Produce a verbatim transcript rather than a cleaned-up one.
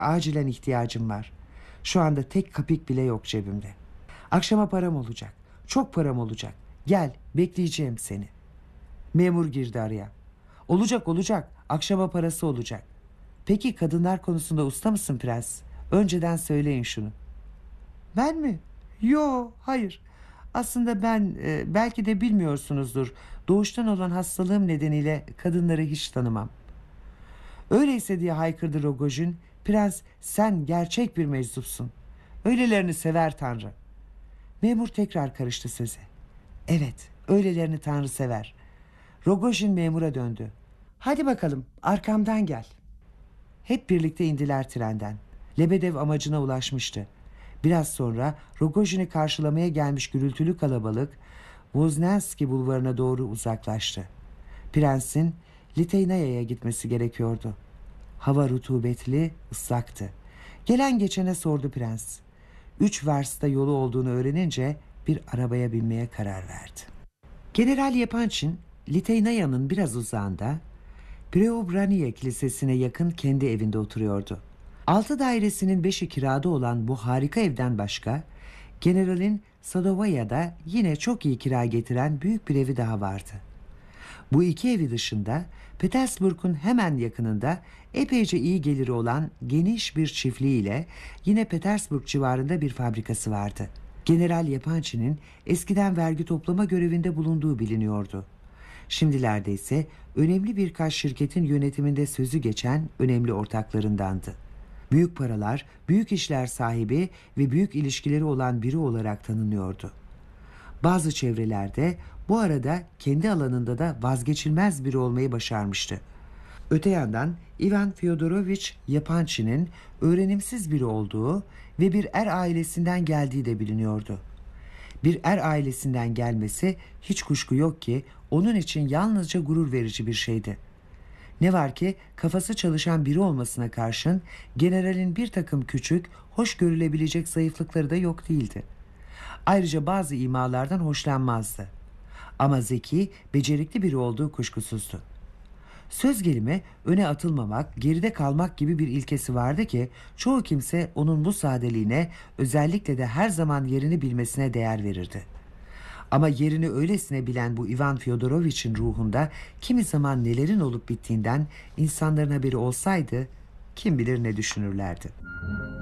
Acilen ihtiyacım var. Şu anda tek kapik bile yok cebimde. Akşama param olacak. Çok param olacak. Gel, bekleyeceğim seni. Memur girdi araya. Olacak olacak. Akşama parası olacak. Peki kadınlar konusunda usta mısın prens? Önceden söyleyin şunu. Ben mi? Yo, hayır. Aslında ben e, belki de bilmiyorsunuzdur. Doğuştan olan hastalığım nedeniyle kadınları hiç tanımam. Öyleyse diye haykırdı Rogojin. Prens, sen gerçek bir meczupsun. Öylelerini sever Tanrı. Memur tekrar karıştı söze. Evet, öylelerini Tanrı sever. Rogojin memura döndü. Hadi bakalım, arkamdan gel. Hep birlikte indiler trenden. Lebedev amacına ulaşmıştı. Biraz sonra Rogojin'i karşılamaya gelmiş gürültülü kalabalık Voznenski bulvarına doğru uzaklaştı. Prensin Liteynaya'ya gitmesi gerekiyordu. Hava rutubetli, ıslaktı. Gelen geçene sordu prens. Üç versta yolu olduğunu öğrenince bir arabaya binmeye karar verdi. General Yepançin, Liteynaya'nın biraz uzağında Preobraniye Kilisesi'ne yakın kendi evinde oturuyordu. Altı dairesinin beşi kirada olan bu harika evden başka, generalin Sadovaya'da yine çok iyi kira getiren büyük bir evi daha vardı. Bu iki evi dışında Petersburg'un hemen yakınında epeyce iyi geliri olan geniş bir çiftliği ile yine Petersburg civarında bir fabrikası vardı. General Yepançin'in eskiden vergi toplama görevinde bulunduğu biliniyordu. Şimdilerde ise önemli birkaç şirketin yönetiminde sözü geçen önemli ortaklarındandı. Büyük paralar, büyük işler sahibi ve büyük ilişkileri olan biri olarak tanınıyordu. Bazı çevrelerde bu arada kendi alanında da vazgeçilmez biri olmayı başarmıştı. Öte yandan Ivan Fyodoroviç Yepançin'in öğrenimsiz biri olduğu ve bir er ailesinden geldiği de biliniyordu. Bir er ailesinden gelmesi hiç kuşku yok ki onun için yalnızca gurur verici bir şeydi. Ne var ki kafası çalışan biri olmasına karşın generalin bir takım küçük, hoş görülebilecek zayıflıkları da yok değildi. Ayrıca bazı imalardan hoşlanmazdı. Ama zeki, becerikli biri olduğu kuşkusuzdu. Söz gelimi öne atılmamak, geride kalmak gibi bir ilkesi vardı ki çoğu kimse onun bu sadeliğine, özellikle de her zaman yerini bilmesine değer verirdi. Ama yerini öylesine bilen bu Ivan Fyodoroviç'in ruhunda kimi zaman nelerin olup bittiğinden insanların haberi olsaydı kim bilir ne düşünürlerdi.